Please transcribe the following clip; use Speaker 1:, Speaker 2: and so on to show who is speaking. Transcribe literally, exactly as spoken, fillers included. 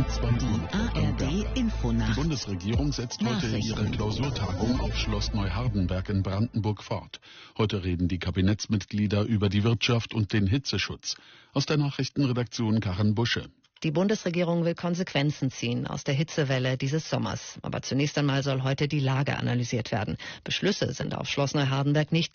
Speaker 1: Die A R D-Infonacht.
Speaker 2: Die Bundesregierung setzt heute ihre Klausurtagung auf Schloss Neuhardenberg in Brandenburg fort. Heute reden die Kabinettsmitglieder über die Wirtschaft und den Hitzeschutz. Aus der Nachrichtenredaktion Karin Busche.
Speaker 3: Die Bundesregierung will Konsequenzen ziehen aus der Hitzewelle dieses Sommers. Aber zunächst einmal soll heute die Lage analysiert werden. Beschlüsse sind auf Schloss Neuhardenberg nicht